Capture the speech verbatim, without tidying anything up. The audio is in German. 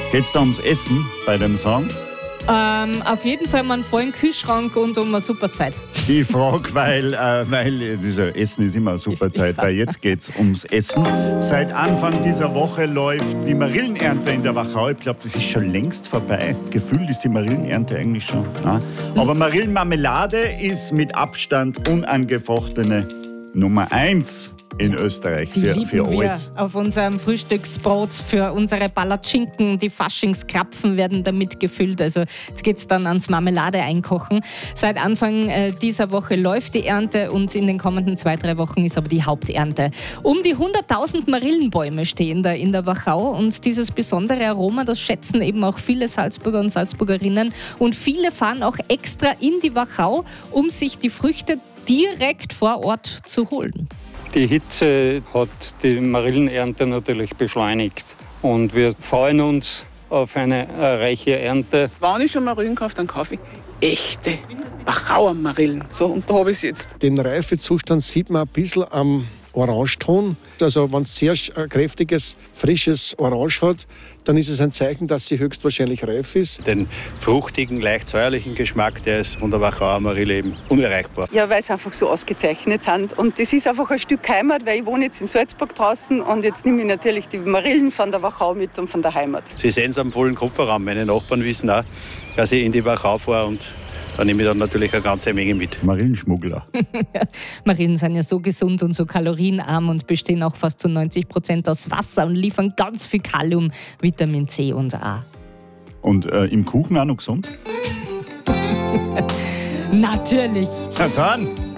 Geht es da ums Essen bei dem Song? Ähm, auf jeden Fall mal einen vollen Kühlschrank und um eine super Zeit. Ich frage, weil, äh, weil dieser Essen ist immer eine super Zeit, weil jetzt geht es ums Essen. Seit Anfang dieser Woche läuft die Marillenernte in der Wachau. Ich glaube, das ist schon längst vorbei. Gefühlt ist die Marillenernte eigentlich schon. Nein. Aber Marillenmarmelade ist mit Abstand unangefochtene Nummer eins in Österreich Die für, lieben für wir alles. auf unserem Frühstücksbrot, für unsere Palatschinken, die Faschingskrapfen werden damit gefüllt. Also jetzt geht es dann ans Marmelade einkochen. Seit Anfang äh, dieser Woche läuft die Ernte und in den kommenden zwei, drei Wochen ist aber die Haupternte. Um die hunderttausend Marillenbäume stehen da in der Wachau und dieses besondere Aroma, das schätzen eben auch viele Salzburger und Salzburgerinnen und viele fahren auch extra in die Wachau, um sich die Früchte direkt vor Ort zu holen. Die Hitze hat die Marillenernte natürlich beschleunigt und wir freuen uns auf eine reiche Ernte. Wenn ich schon Marillen kaufe, dann kaufe ich echte Wachauer Marillen. So, und da habe ich es jetzt. Den Reifezustand sieht man ein bisschen am Orangeton. Also wenn es sehr kräftiges, frisches Orange hat, dann ist es ein Zeichen, dass sie höchstwahrscheinlich reif ist. Den fruchtigen, leicht säuerlichen Geschmack, der ist von der Wachauer Marille eben unerreichbar. Ja, weil sie einfach so ausgezeichnet sind. Und das ist einfach ein Stück Heimat, weil ich wohne jetzt in Salzburg draußen und jetzt nehme ich natürlich die Marillen von der Wachau mit und von der Heimat. Sie sehen es am vollen Kofferraum. Meine Nachbarn wissen auch, dass ich in die Wachau fahre und da nehme ich dann natürlich eine ganze Menge mit. Marillenschmuggler. Marillen sind ja so gesund und so kalorienarm und bestehen auch fast zu neunzig Prozent aus Wasser und liefern ganz viel Kalium, Vitamin C und A. Und äh, im Kuchen auch noch gesund? Natürlich. Na dann.